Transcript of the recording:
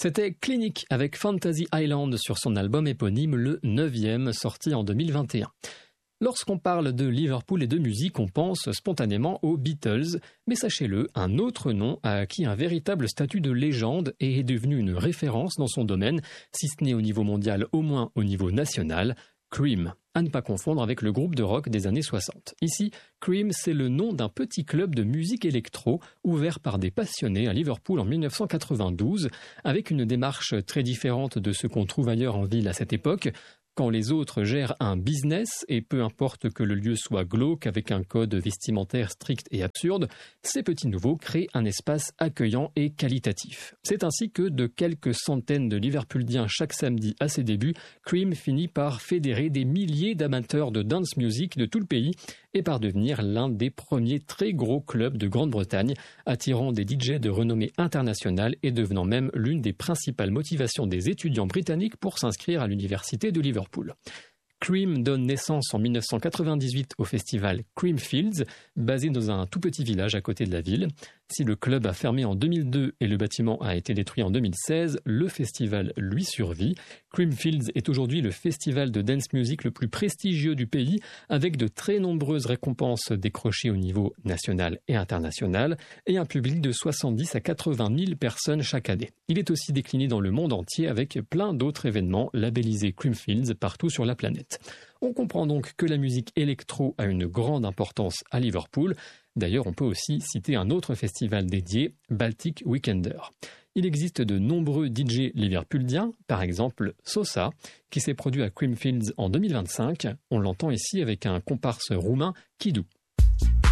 C'était Clinique avec Fantasy Island sur son album éponyme, le 9e, sorti en 2021. Lorsqu'on parle de Liverpool et de musique, on pense spontanément aux Beatles, mais sachez-le, un autre nom a acquis un véritable statut de légende et est devenu une référence dans son domaine, si ce n'est au niveau mondial, au moins au niveau national, Cream. À ne pas confondre avec le groupe de rock des années 60. Ici, Cream, c'est le nom d'un petit club de musique électro ouvert par des passionnés à Liverpool en 1992, avec une démarche très différente de ce qu'on trouve ailleurs en ville à cette époque. Quand les autres gèrent un business, et peu importe que le lieu soit glauque avec un code vestimentaire strict et absurde, ces petits nouveaux créent un espace accueillant et qualitatif. C'est ainsi que de quelques centaines de Liverpooliens chaque samedi à ses débuts, Cream finit par fédérer des milliers d'amateurs de dance music de tout le pays et par devenir l'un des premiers très gros clubs de Grande-Bretagne, attirant des DJ de renommée internationale et devenant même l'une des principales motivations des étudiants britanniques pour s'inscrire à l'université de Liverpool. Cream donne naissance en 1998 au festival Creamfields, basé dans un tout petit village à côté de la ville. Si le club a fermé en 2002 et le bâtiment a été détruit en 2016, le festival lui survit. Creamfields est aujourd'hui le festival de dance music le plus prestigieux du pays, avec de très nombreuses récompenses décrochées au niveau national et international, et un public de 70 à 80 000 personnes chaque année. Il est aussi décliné dans le monde entier avec plein d'autres événements labellisés Creamfields partout sur la planète. On comprend donc que la musique électro a une grande importance à Liverpool. D'ailleurs, on peut aussi citer un autre festival dédié, Baltic Weekender. Il existe de nombreux DJ liverpooliens, par exemple Sosa, qui s'est produit à Creamfields en 2025. On l'entend ici avec un comparse roumain, Kidou.